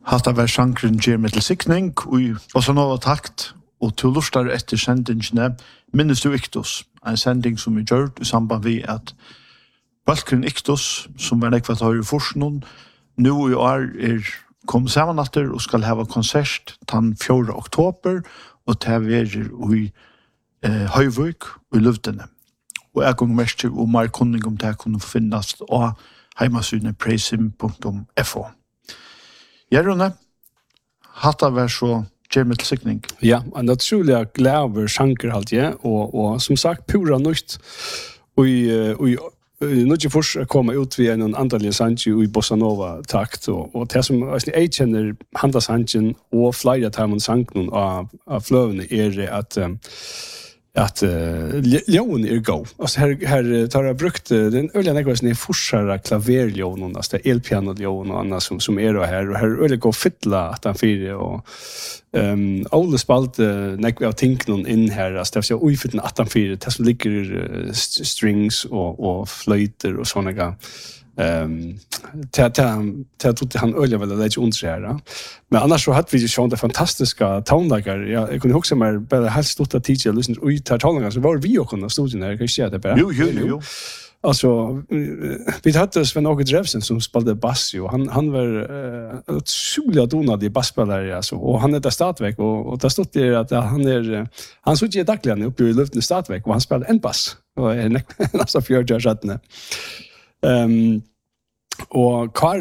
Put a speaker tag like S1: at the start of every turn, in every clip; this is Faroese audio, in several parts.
S1: Hatta var sjankren gjør med til sikning, og så nå takt, og til lustar etter sendingene, minnes du Iktus, en sending som vi gjør i samband med at Balkren Iktus, som var nekvat høyre forskning, nå i år kom sammen etter og skal ha konsert den 4. oktober, og til vi i Høyvøk og i Løvdene. Og jeg går mest og mer kunning om det kunne finnes og heimasydene preisim.fo. Gjerrone, hatta var så gjerne til sikning.
S2: Ja, en utrolig glad over sjanker og som sagt, pura nytt. Og nu ikke først komme ut via en antallig sannsyn i Bossa Nova-takt, og det som jeg kjenner handasannsyn og flere tar man sangen av fløvene at lån god. Alltså här tar jag brukt den öliga nekvasen är forsara klaverlån, alltså det elpianolån och annat som är då här, och här öliga går fylla att han fyra och alla spalt nekva av tinknon in här, alltså det är ufytten att han fyra, det som ligger strings och flöjter och såna grejer. Jag trodde han öliga väl lite underskära. Men annars så hade vi ju sjön det fantastiska tonlager. Jag kunde också mer bara helt stort att teacher lyssna och ta tonlager, så var vi och kunde studien där, kan jag säga det bara.
S1: Jo.
S2: Alltså vi hade Sven-Åke Drevsen som spelade bass, och han var otroligt donad i basspelare, alltså, och han är där startväck, och där stod det att han såg ju dagligen uppe i luften startväck, och han spelade en bass och nästan 4 år. Og Kar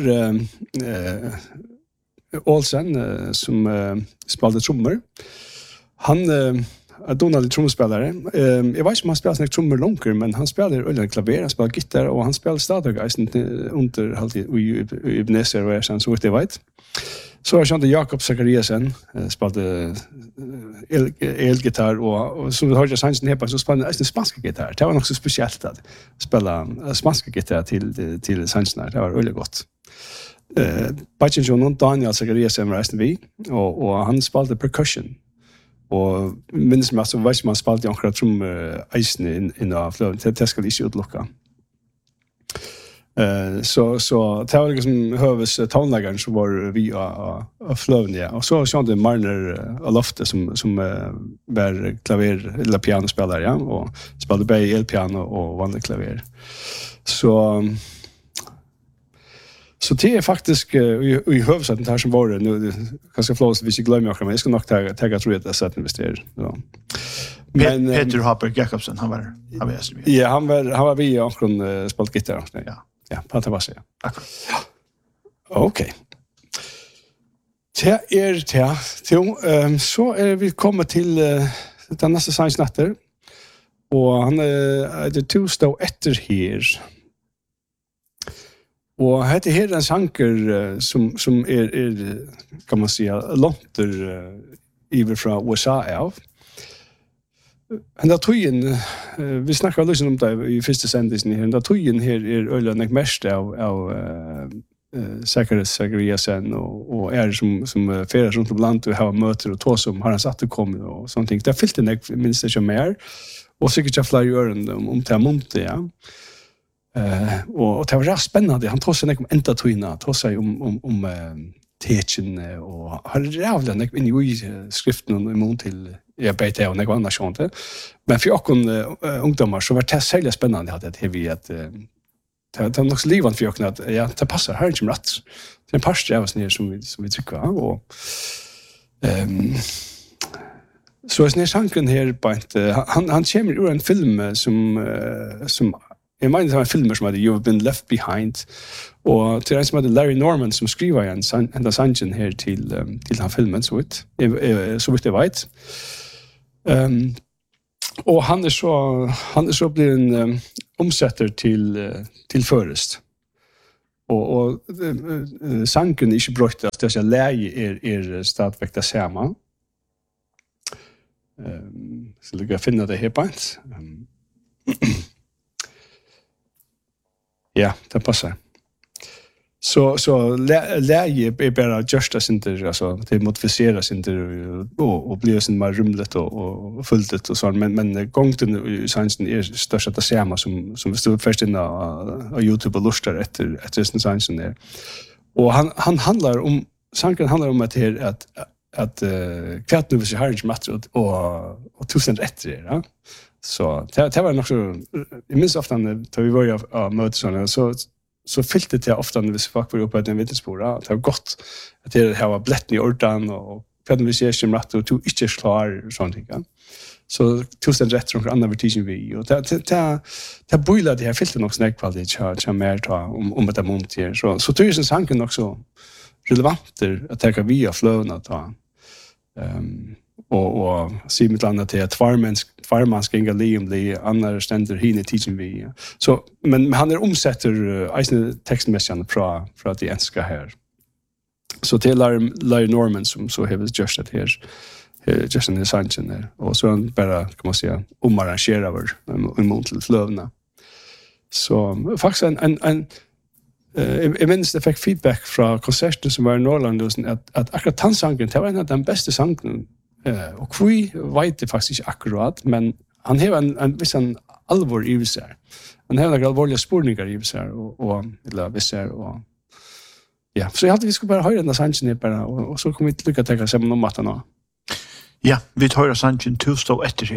S2: Olsen som spelade trummor, han Donald tromspelare. Jag vet inte om han spelar trummor långt, men han spelar öliga klaver, han spelar gitarr, och han spelar stadig under alltid i Ebenezer och sen så det vet. Så jag kände Jakob Zachariasen spelade elgitarr, och som vi hörde sansen här på, så spelade han spanska gitarr. Det var nog så speciellt att spela spanska gitarr till sansen. Det var väldigt gott. Bachin John Daniel Zachariasen var vi, och han spelade percussion. Och minns mig så vet man spelade några eisen in av flöden. Det ska inte utlocka. Så det var liksom hövs tonläggaren som var vi av flöven, ja. Och så kände Marner Alofte som var klaver eller pianospelare, ja, och spelade både elpiano och vanlig klaver. Så det är faktiskt i hövsätten här som var det nu, ganska flås hvis jag glömmer men jag ska nog ta tror att jag satt investera. Ja. Men
S1: Peter Hopper Jakobsen, han var
S2: ja, han var vi och han spelade gitarr. Ja, på att vara.
S1: Akkurat.
S2: Ja. Okej. Så vi kommer till den nästa sannsnatter. Och han det to stå efter här. Och det här är en sanker som är kan man säga långt över från USA av. Men da tøyen, vi snakker liksom om det i første sendisen her, da tøyen her øyelig mest av Zachariasen og som ferer rundt om landet og har møter og tog som har han satt å komme og sånne ting. Det har fyllt en minst ikke mer, og sikkert ikke flere gjør om det er munter, ja. Og det var rett spennende, han tog seg ikke om enda tøyene, tog seg om techen och har rävlat in i skriften och imot till BT och något annat sånt. Men för och ungdomar så var det särskilt spännande att vi att det är också livan för att ja, det passar här inte rätt. Det är en par strävas ner som vi tycker och så är det sanken här på han kommer ur en film som jag menar det var en film som heter You've Been Left Behind, och till en som heter Larry Norman som skriver en sannsyn här till den filmen så vitt jag vet. Och han är så blir en omsätter till förrest. Och sanken är inte brott att det läge är stadväckta samma. Så jag finner det här på ett. Ja, det passar. Så läge är bara just as inte, alltså det modificeras inte och blir sen mer rumligt och fullt och så, men gången i sansen är störst att det samma som vi stod först in på YouTube och lustar efter sansen där. Och han handlar om sanken handlar om att kvart nu vi har inte matter och tusen rätter ja. Så det var nog så jag minns ofta när vi var av möten så fyllde det ofta när vi folk var uppe på den vittnesbord det var gott att det här var blätt i ordan och kvart nu vi ser som rätt och inte klar sånt ja. Så tusen rätter och andra vertigen vi och det boilade det här fyllde nog snäck kvalitet så mer ta om det monter så tusen sanken också relevanter att ta via flöna ta och se med andra till att farman ska inga liam bli andra ständer hinne teaching vi så men han omsätter isen textmässigt från det enska här så till Larry Norman som så har just det här just en sanction där och så bara kan man säga omarrangera över emot till flövna så faktiskt en jag minns det fick feedback från konserten som var i Norrland att akkurat tansangen det var en av de bästa sangen och vi vet det faktiskt inte akkurat men han har en viss allvar i sig. Han har några allvarliga spårningar i sig och eller visser och ja, så jag hade vi skulle bara höra den sangen bara och så kommer vi lycka ta oss om att nå.
S1: Ja, vi tar sangen 2 stå efter